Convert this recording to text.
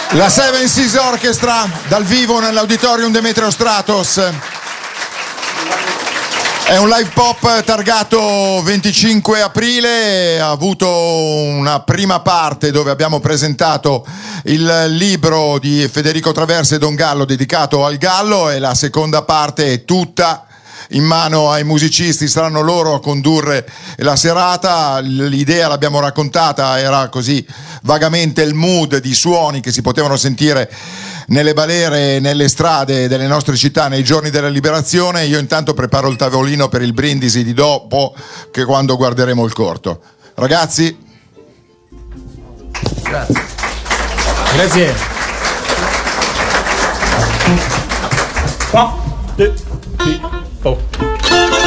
La Seven Seas Orchestra dal vivo nell'Auditorium Demetrio Stratos. È un live pop targato 25 aprile, ha avuto una prima parte dove abbiamo presentato il libro di Federico Traversa e Don Gallo dedicato al Gallo, e la seconda parte è tutta in mano ai musicisti, saranno loro a condurre la serata. L'idea l'abbiamo raccontata, era così vagamente il mood di suoni che si potevano sentire nelle balere, nelle strade delle nostre città nei giorni della liberazione. Io intanto preparo il tavolino per il brindisi di dopo, che quando guarderemo il corto. Ragazzi, grazie. 1, 2, 3, 4.